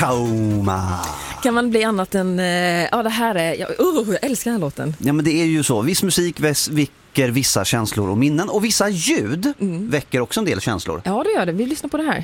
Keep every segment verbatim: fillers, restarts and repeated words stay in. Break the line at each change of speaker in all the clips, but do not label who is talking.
Kauma.
Kan man bli annat än... eh, Ja, det här är... Jag, oh, jag älskar den här låten.
Ja, men det är ju så. Viss musik väs- väcker vissa känslor och minnen. Och vissa ljud
Mm.
väcker också en del känslor.
Ja, det gör det. Vi lyssnar på det här.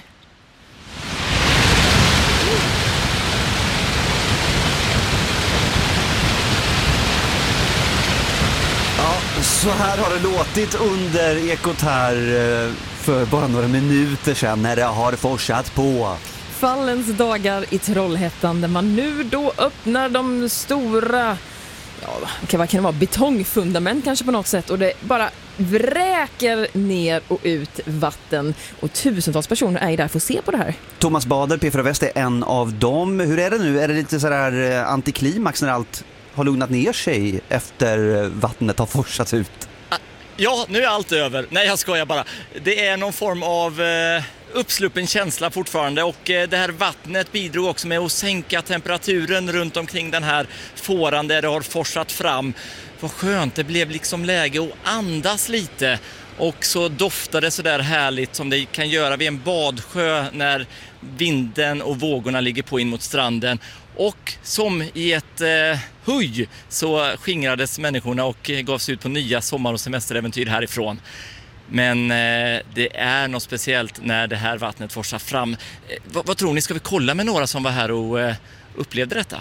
Ja, så här har det låtit under Ekot här eh, för bara några minuter sedan när det har forsat på.
Fallens dagar i Trollhättan där man nu då öppnar de stora, ja, vad kan det vara, betongfundament kanske på något sätt, och det bara vräker ner och ut vatten och tusentals personer är där för att se på det här.
Thomas Bader, P fyra Väst, är en av dem. Hur är det nu? Är det lite sådär eh, antiklimax när allt har lugnat ner sig efter eh, vattnet har forsats ut?
Ja, nu är allt över. Nej, jag skojar bara. Det är någon form av eh, uppsluppen känsla fortfarande, och eh, det här vattnet bidrog också med att sänka temperaturen runt omkring den här fåran där det har forsat fram. Vad skönt, det blev liksom läge att andas lite, och så doftade det så där härligt som det kan göra vid en badsjö när vinden och vågorna ligger på in mot stranden. Och som i ett eh, huj så skingrades människorna och eh, gavs ut på nya sommar- och semesteräventyr härifrån. Men eh, det är något speciellt när det här vattnet forsar fram. Eh, vad, vad tror ni? Ska vi kolla med några som var här och eh, upplevde detta?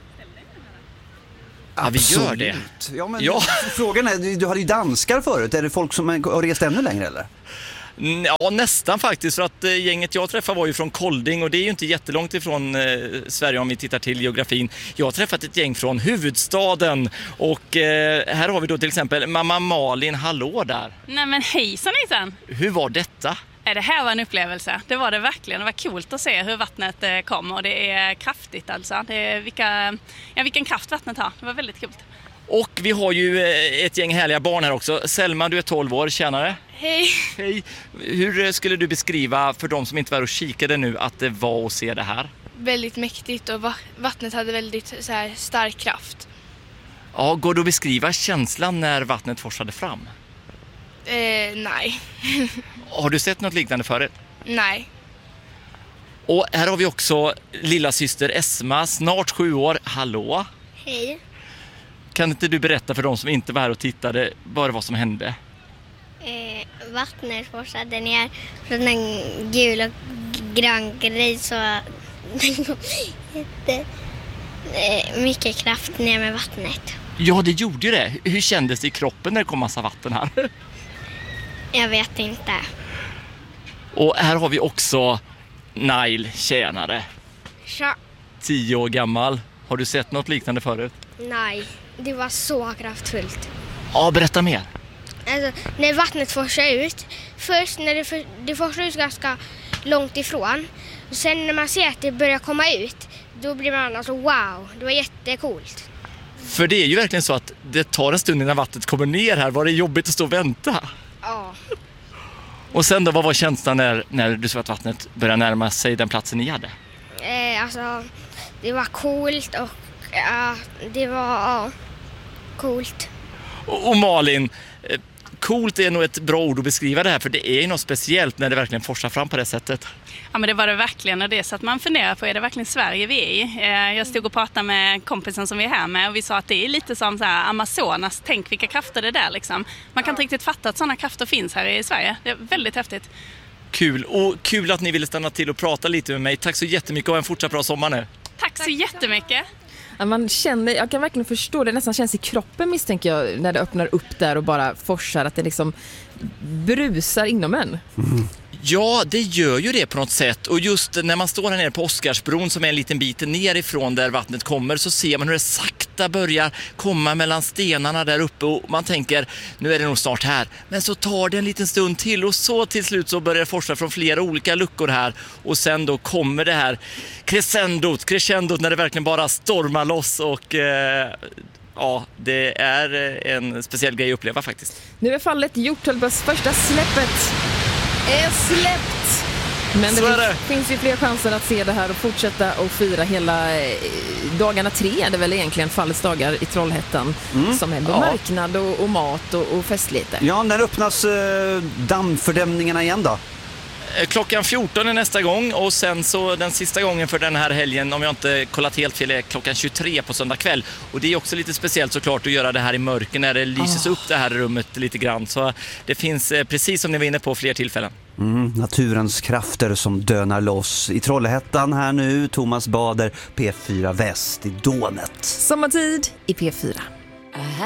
Ja, vi gör det.
Ja, men
Ja.
Frågan är, du hade ju danskar förut. Är det folk som har rest ännu längre eller?
Ja, nästan faktiskt, för att eh, gänget jag träffade var ju från Kolding, och det är ju inte jättelångt ifrån eh, Sverige om vi tittar till geografin. Jag har träffat ett gäng från huvudstaden, och eh, här har vi då till exempel mamma Malin, hallå där.
Nej men hejsan hejsan!
Hur var detta?
Det här var en upplevelse, det var det verkligen. Det var coolt att se hur vattnet eh, kom, och det är kraftigt alltså. Det är vilka, ja, vilken kraft vattnet har, det var väldigt coolt.
Och vi har ju eh, ett gäng härliga barn här också. Selma, du är tolv år, tjänare.
Hej!
Hej! Hur skulle du beskriva för de som inte var och kikade nu att det var att se det här?
Väldigt mäktigt, och vattnet hade väldigt så här, stark kraft.
Ja, går det att beskriva känslan när vattnet forsade fram?
Eh, nej.
Har du sett något liknande förut?
Nej.
Och här har vi också lilla syster Esma, snart sju år. Hallå!
Hej.
Kan inte du berätta för de som inte var här och tittade bara vad som hände?
Eh, vattnet forsade ner från en gul och grön grej, så jätte eh, mycket kraft ner med vattnet.
Ja, det gjorde ju det. Hur kändes det i kroppen när det kom massa vatten här?
Jag vet inte.
Och här har vi också Nail, tjänare.
Tja.
Tio år gammal. Har du sett något liknande förut?
Nej, det var så kraftfullt.
Ja, berätta mer.
Alltså, när vattnet forsar ut, först när det, för, det forsar ut ganska långt ifrån, och sen när man ser att det börjar komma ut, då blir man alltså wow, det var jättecoolt.
För det är ju verkligen så att det tar en stund innan vattnet kommer ner här. Var det jobbigt att stå och vänta?
Ja.
Och sen då, vad var känslan när, när du såg att vattnet började närma sig den platsen ni hade?
Eh, alltså, det var coolt, och ja, det var ja, coolt.
Och, och Malin, eh, coolt är nog ett bra ord att beskriva det här, för det är ju något speciellt när det verkligen forsar fram på det sättet.
Ja, men det var det verkligen, och det är så att man funderar på, är det verkligen Sverige vi är i? Eh, jag stod och pratade med kompisen som vi är här med, och vi sa att det är lite som så här Amazonas, tänk vilka krafter det är där liksom. Man kan inte riktigt fatta att sådana krafter finns här i Sverige, det är väldigt häftigt.
Kul, och kul att ni ville stanna till och prata lite med mig. Tack så jättemycket och en fortsatt bra sommar nu.
Tack så jättemycket!
Ja, man känner, jag kan verkligen förstå det, nästan känns i kroppen misstänker jag när det öppnar upp där och bara forsar, att det liksom brusar inom en.
Mm.
Ja, det gör ju det på något sätt. Och just när man står här nere på Oscarsbron, som är en liten bit nerifrån där vattnet kommer, så ser man hur det sakta börjar komma mellan stenarna där uppe, och man tänker, nu är det nog snart här. Men så tar det en liten stund till, och så till slut så börjar det forsa från flera olika luckor här. Och sen då kommer det här crescendot, crescendot när det verkligen bara stormar loss, och eh, ja, det är en speciell grej att uppleva faktiskt.
Nu är fallet gjort, Hölbös första släppet är släppt. Men det,
Så är det.
finns ju fler chanser att se det här och fortsätta och fira hela eh, dagarna tre, det är väl egentligen fallets dagar i Trollhättan,
Mm.
som är
Ja.
marknad och, och mat och, och festligheter.
Ja, när öppnas eh, dammfördämningarna igen då?
Klockan fjorton är nästa gång och sen så den sista gången för den här helgen, om jag inte kollat helt fel, är klockan tjugotre på söndag kväll. Och det är också lite speciellt såklart att göra det här i mörker när det lyses oh. upp det här rummet lite grann. Så det finns, precis som ni var inne på, fler tillfällen.
Mm, naturens krafter som dönar loss i Trollhättan här nu. Thomas Bader, P fyra Väst i dånet.
Sommartid i P fyra.